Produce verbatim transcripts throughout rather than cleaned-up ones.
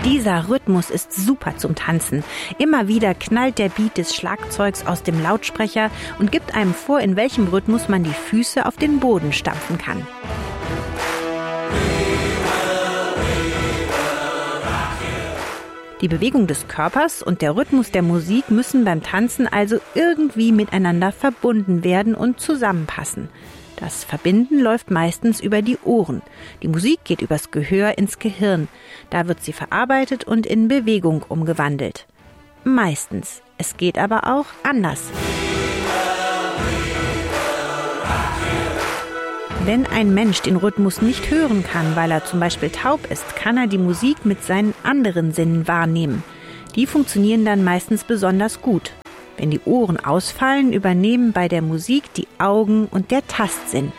Dieser Rhythmus ist super zum Tanzen. Immer wieder knallt der Beat des Schlagzeugs aus dem Lautsprecher und gibt einem vor, in welchem Rhythmus man die Füße auf den Boden stampfen kann. Die Bewegung des Körpers und der Rhythmus der Musik müssen beim Tanzen also irgendwie miteinander verbunden werden und zusammenpassen. Das Verbinden läuft meistens über die Ohren. Die Musik geht übers Gehör ins Gehirn. Da wird sie verarbeitet und in Bewegung umgewandelt. Meistens. Es geht aber auch anders. Wenn ein Mensch den Rhythmus nicht hören kann, weil er zum Beispiel taub ist, kann er die Musik mit seinen anderen Sinnen wahrnehmen. Die funktionieren dann meistens besonders gut. Wenn die Ohren ausfallen, übernehmen bei der Musik die Augen und der Tastsinn.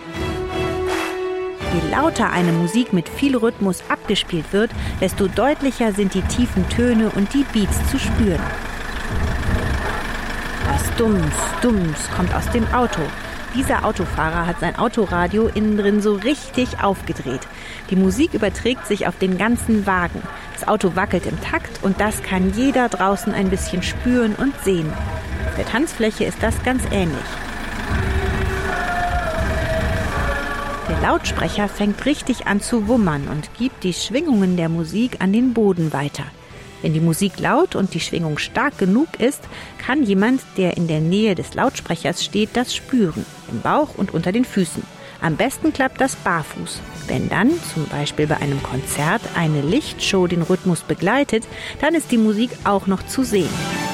Je lauter eine Musik mit viel Rhythmus abgespielt wird, desto deutlicher sind die tiefen Töne und die Beats zu spüren. Das Dums, Dums kommt aus dem Auto. Dieser Autofahrer hat sein Autoradio innen drin so richtig aufgedreht. Die Musik überträgt sich auf den ganzen Wagen. Das Auto wackelt im Takt und das kann jeder draußen ein bisschen spüren und sehen. Auf der Tanzfläche ist das ganz ähnlich. Der Lautsprecher fängt richtig an zu wummern und gibt die Schwingungen der Musik an den Boden weiter. Wenn die Musik laut und die Schwingung stark genug ist, kann jemand, der in der Nähe des Lautsprechers steht, das spüren, im Bauch und unter den Füßen. Am besten klappt das barfuß. Wenn dann, zum Beispiel bei einem Konzert, eine Lichtshow den Rhythmus begleitet, dann ist die Musik auch noch zu sehen.